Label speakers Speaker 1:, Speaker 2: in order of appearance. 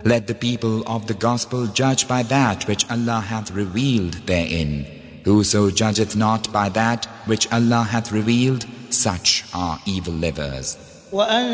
Speaker 1: Let the people of the gospel judge by that which Allah hath revealed therein. Whoso judgeth not by that which Allah hath revealed, such are evil livers.